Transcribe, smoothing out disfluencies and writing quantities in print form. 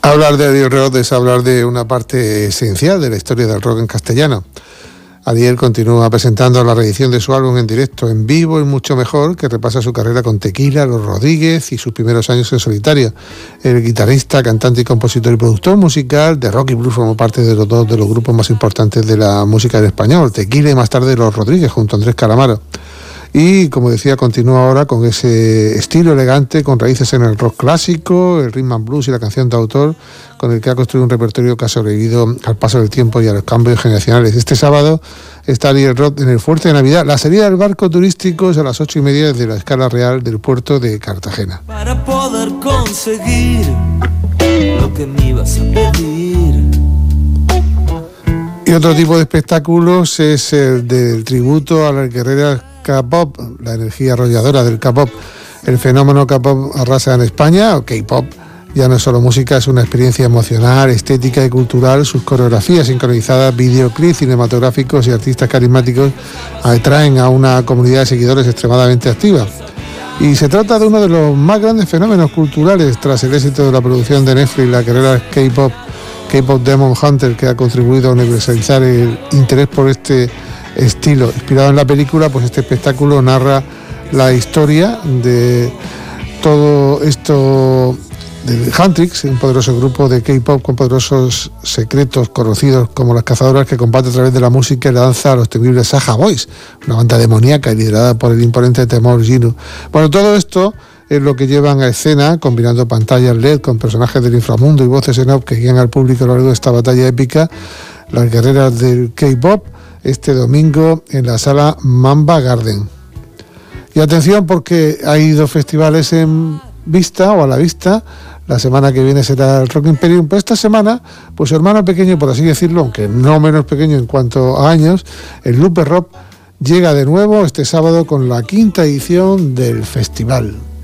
Hablar de Ariel Rot es hablar de una parte esencial de la historia del rock en castellano. Ariel continúa presentando la reedición de su álbum en directo, En Vivo y Mucho Mejor, que repasa su carrera con Tequila, Los Rodríguez y sus primeros años en solitario. El guitarrista, cantante y compositor y productor musical de rock y blues formó parte de los dos de los grupos más importantes de la música en español, Tequila y más tarde Los Rodríguez, junto a Andrés Calamaro. Y, como decía, continúa ahora con ese estilo elegante, con raíces en el rock clásico, el rhythm and blues y la canción de autor, con el que ha construido un repertorio que ha sobrevivido al paso del tiempo y a los cambios generacionales. Este sábado está Ariel Rot en el Fuerte de Navidad. La salida del barco turístico es a las 8:30 desde la Escala Real del puerto de Cartagena. Para poder conseguir lo que me ibas a pedir. Y otro tipo de espectáculos es el del tributo a las guerreras K-pop, la energía arrolladora del K-pop. El fenómeno K-pop arrasa en España, o K-pop, ya no es solo música, es una experiencia emocional, estética y cultural. Sus coreografías sincronizadas, videoclips cinematográficos y artistas carismáticos atraen a una comunidad de seguidores extremadamente activa. Y se trata de uno de los más grandes fenómenos culturales tras el éxito de la producción de Netflix, la guerrera K-pop Demon Hunter, que ha contribuido a universalizar el interés por este estilo. Inspirado en la película, pues este espectáculo narra la historia de todo esto del Huntrix, un poderoso grupo de K-pop con poderosos secretos conocidos como las cazadoras, que combate a través de la música y la danza a los temibles Saja Boys, una banda demoníaca liderada por el imponente Temor Ginu. Bueno, todo esto es lo que llevan a escena, combinando pantallas LED con personajes del inframundo y voces en off que guían al público a lo largo de esta batalla épica, las guerreras del K-pop, este domingo en la sala Mamba Garden. Y atención, porque hay dos festivales en vista o a la vista. La semana que viene será el Rock Imperium, pero esta semana, pues su hermano pequeño, por así decirlo, aunque no menos pequeño en cuanto a años, el Lupe Rock, llega de nuevo este sábado con la 5ª edición del festival.